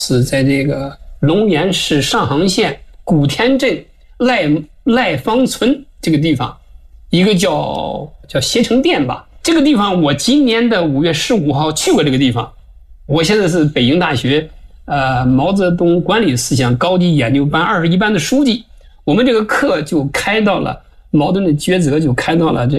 是在这个龙岩市上杭县古田镇赖坊村这个地方，一个叫携程店吧。这个地方我今年的5月15号去过这个地方。我现在是北京大学毛泽东管理思想高级研究班21班的书记。我们这个课就开到了矛盾的抉择，就开到了